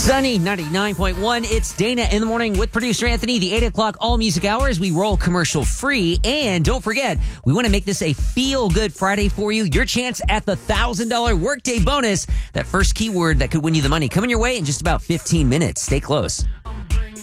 Sunny 99.1. It's Dana in the morning with producer Anthony. The 8 o'clock all music hour as we roll commercial free. And don't forget, we want to make this a feel good Friday for you. Your chance at the $1,000 workday bonus. That first keyword that could win you the money coming your way in just about 15 minutes. Stay close.